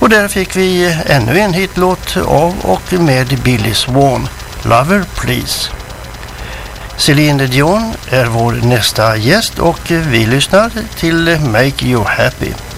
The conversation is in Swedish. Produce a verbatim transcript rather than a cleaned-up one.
Och där fick vi ännu en hitlåt av och med Billy Swan, Lover Please. Celine Dion är vår nästa gäst och vi lyssnar till Make You Happy.